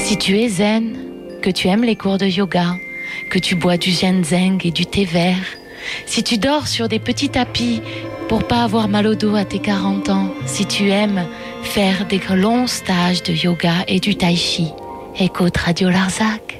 Si tu es zen, que tu aimes les cours de yoga, que tu bois du ginseng et du thé vert, si tu dors sur des petits tapis pour pas avoir mal au dos à tes 40 ans, si tu aimes faire des longs stages de yoga et du tai chi, écoute Radio Larzac.